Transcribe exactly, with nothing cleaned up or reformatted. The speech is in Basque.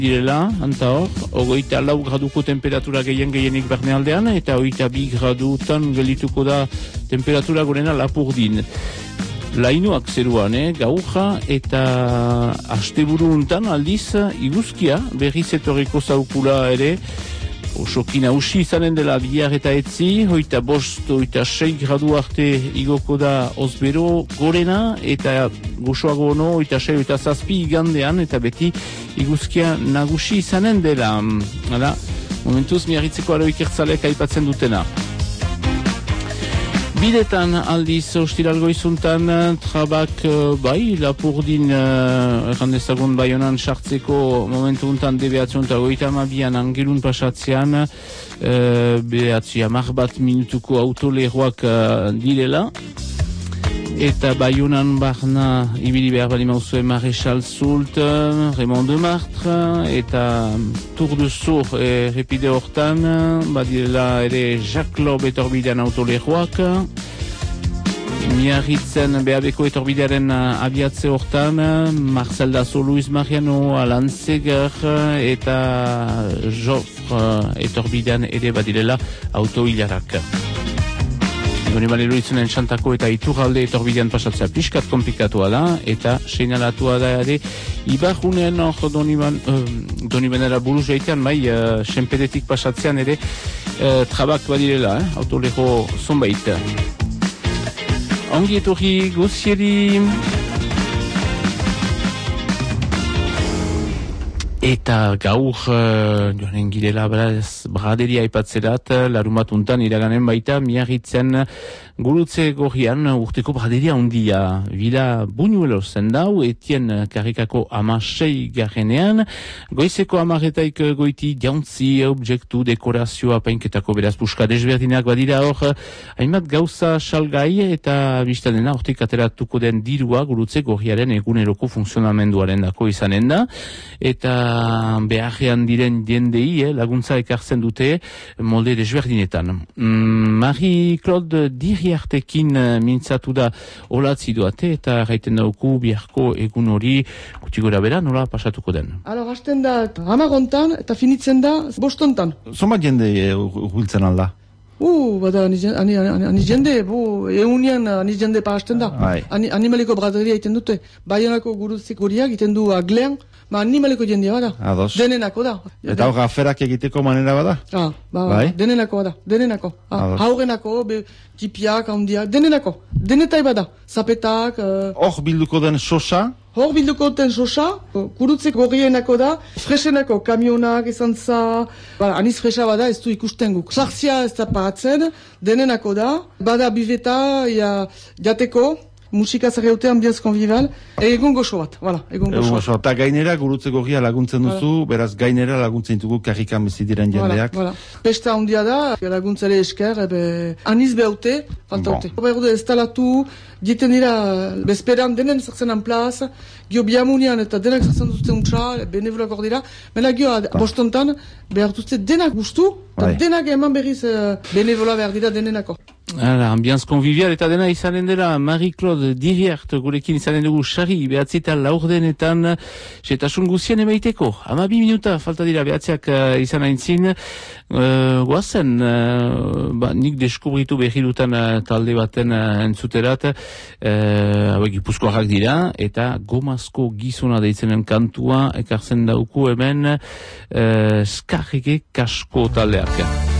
direla, anta hor, ogoita lau graduko temperatura gehien gehienik barnealdean, eta oita bi gradutan gelituko da temperatura gorena Lapurdin. Lainuak zeruan, eh, gauja, eta asteburu untan aldiz iguzkia, berriz etorriko zaukula ere, osoki nausi izanen dela bihar eta etzi, hoita bost, hoita sei gradu arte igoko da ozbero gorena, eta gozoago ono, hoita sei, hoita zazpi igandean, eta beti iguzkia nagusi izanen dela. Hala, momentuz Miarritzeko Aroik Ertzaleak aipatzen dutena. Bidetan aldiz ostiralgo izuntan, trabak bai, Lapurdin errandezagun Baionan sartzeko momentu untan de behatzion eta goita amabian angelun pasatzean, behatzi hamar bat minutuko autoleroak direla. Eta Baionan barna ibili behar bali mauzue Maréchal Soult, Raymond de Martre, eta Tour de Sour errepide hortan, badirela ere Jacques Lob etorbidean autoleroak, Miarritzen behabeko etorbidearen abiatze hortan, Marcel Dazo, Luis Mariano, Alan Seger, eta Joffre etorbidean ere badirela autohilarak. Goni balero izanen Xantako eta Iturralde etorbidean pasatzea pixkat komplikatua da, eta seinalatua da ere Ibarrunean hor Doniban, uh, Donibanera buruz jaitean, bai, uh, Senpedetik pasatzean ere uh, trabak badirela, eh, autolego zonbait. Ongi etorri gozieri. Eta gaur, uh, joanen girela braderia aipatzerat, larumatuntan iraganen baita, Miarritzen gurutze gorrian urteko braderia ondia. Bila Buñuelo zendau, etien karrikako amasei garrenean, goizeko amaretaik goiti jauntzi, objektu, dekorazioa, painketako beraz buska desberdinak badira hor, hainbat gauza salgai eta biztadena hortik ateratuko den dirua gurutze gorriaren eguneroko funtzionamenduaren dako izanen da, eta beharrean diren jendei eh, laguntza ekartzen dute molde desberdinetan. Mm, Marie-Claude Diriartekin mintzatu da olatzi duate eta gaiten dauku biharko egun hori gutxi gora bera nola pasatuko den. Alo, hasten da hamagontan eta finitzen da bostontan. Zomat jende uhiltzen alda? Uh, bada, ani, ani, ani, ani jende, bu, eunian ani jende pahasten da. Ani, animaliko braderia iten dute. Baionako gurutzik horiak iten du aglean, ma animaliko jendea bada. Ados. Denenako da. Eta hor aferak egiteko manera bada? Ah, ba, bai? Denenako bada, denenako. Ah, haurenako, be, tipiak, handiak, denenako. Denetai bada. Zapetak. Hor uh... bilduko den sosa? Hor bilduko den sosa, gurutzek gorrienako da, fresenako kamionak izan za, ba, aniz fresa bada ez du ikusten guk. Sartzia ez da paratzen, denenako da, bada biveta, ja, jateko, musika zerreute, ambienz konvival, egun goxo bat, voilà, egun goxo bat. Eta gainera gurutze gorria laguntzen duzu, voilà. Beraz gainera laguntzen dugu karrikan bizidiren jendeak. Voilà, voilà. Pesta handia da, laguntzale esker, ebe, aniz behaute, faltaute. Bon. Berdu ez talatu, Giten dira, bezperan denen zertzen plaz, gio biamunian eta denak zertzen duzte untsa, benevolak hor dira, mena gio bostontan behar duzte denak gustu, eta denak eman berriz benevola behar dira denenako. Hala, ambianz konvivial eta dena izanen dela Marie-Claude Diriart gurekin izanen dugu xarri behatzi eta laurdenetan setasun guzien emaiteko. Hama bi minuta falta dira behatziak uh, izan aintzin, uh, guazen, uh, ba, nik deskubritu behirutan uh, talde baten uh, entzuterat, Uh, hauek Gipuzkoarrak dira eta gomazko gizona deitzenen kantua ekartzen dauku hemen uh, Skarrege Kasko taldeak.